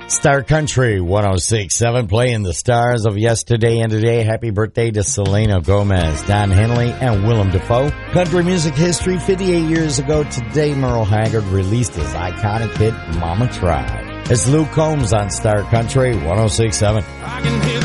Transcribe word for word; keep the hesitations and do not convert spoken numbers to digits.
Star Country one oh six point seven, playing the stars of yesterday and today. Happy birthday to Selena Gomez, Don Henley, and Willem Dafoe. Country music history, fifty-eight years ago today, Merle Haggard released his iconic hit, Mama Tried. It's Luke Combs on Star Country one oh six point seven.